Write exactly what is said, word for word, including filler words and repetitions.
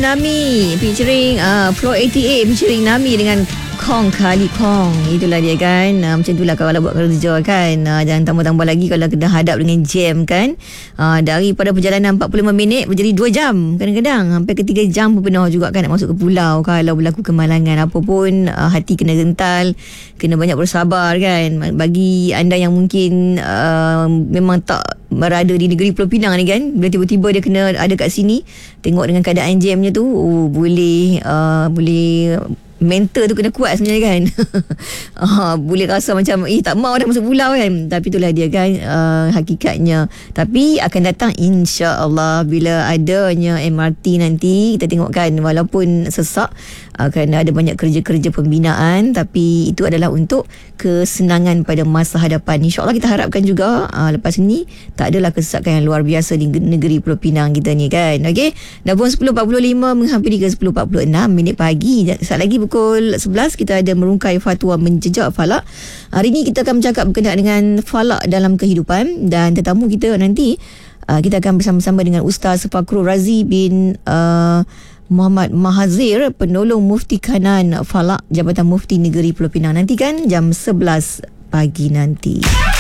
Tsunami featuring uh, Floor lapan puluh lapan featuring Nami dengan Kong Kali Kong. Itulah dia kan. uh, Macam itulah kalau buat kerja kan. uh, Jangan tambah-tambah lagi kalau kena hadap dengan jam kan. uh, Daripada perjalanan empat puluh lima minit menjadi dua jam. Kadang-kadang hampir ke tiga jam pun pernah juga kan nak masuk ke pulau kalau berlaku kemalangan. Apa pun uh, hati kena gental, kena banyak bersabar kan. Bagi anda yang mungkin uh, memang tak berada di negeri Pulau Pinang ni kan, bila tiba-tiba dia kena ada kat sini, tengok dengan keadaan jamnya tu, oh, boleh uh, boleh mental tu kena kuat sebenarnya kan. uh, boleh rasa macam eh tak mau dah masuk pulau kan. Tapi itulah dia kan, uh, hakikatnya. Tapi akan datang insya-Allah bila adanya M R T nanti. Kita tengok kan, walaupun sesak, akan ada banyak kerja-kerja pembinaan, tapi itu adalah untuk kesenangan pada masa hadapan. InsyaAllah kita harapkan juga uh, lepas ni tak adalah kesesakan yang luar biasa di negeri Pulau Pinang kita ni kan. Okey, dah pun sepuluh empat puluh lima menghampiri ke sepuluh empat puluh enam minit pagi. Saat lagi pukul sebelas kita ada merungkai fatwa menjejak falak. Hari ni kita akan bercakap berkenaan dengan falak dalam kehidupan, dan tetamu kita nanti uh, kita akan bersama-sama dengan Ustaz Fakhrul Razi bin uh, Muhammad Mahazir, penolong Mufti Kanan Falak Jabatan Mufti Negeri Pulau Pinang. Nanti kan jam sebelas pagi nanti.